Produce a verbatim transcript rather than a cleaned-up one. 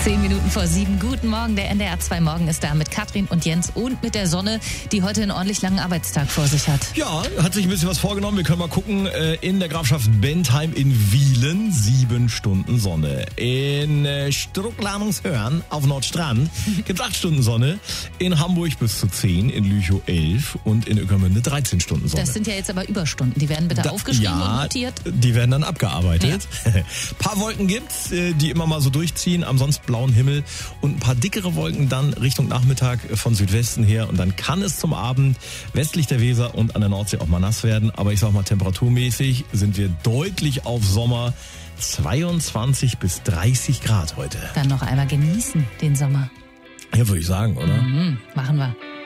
Zehn Minuten vor sieben. Guten Morgen, der N D R zwei Morgen ist da mit Katrin und Jens und mit der Sonne, die heute einen ordentlich langen Arbeitstag vor sich hat. Ja, hat sich ein bisschen was vorgenommen. Wir können mal gucken. In der Grafschaft Bentheim in Wielen sieben Stunden Sonne. In Strucklanungshörn auf Nordstrand gibt es acht Stunden Sonne. In Hamburg bis zu zehn, in Lüchow elf und in Ueckermünde dreizehn Stunden Sonne. Das sind ja jetzt aber Überstunden. Die werden bitte da, aufgeschrieben ja, und notiert. Die werden dann abgearbeitet. Ja. Ein paar Wolken gibt's, die immer mal so durchziehen. Ansonsten blauen Himmel und ein paar dickere Wolken dann Richtung Nachmittag von Südwesten her. Und dann kann es zum Abend westlich der Weser und an der Nordsee auch mal nass werden. Aber ich sag mal, temperaturmäßig sind wir deutlich auf Sommer. zweiundzwanzig bis dreißig Grad heute. Dann noch einmal genießen den Sommer. Ja, würde ich sagen, oder? Mhm, machen wir.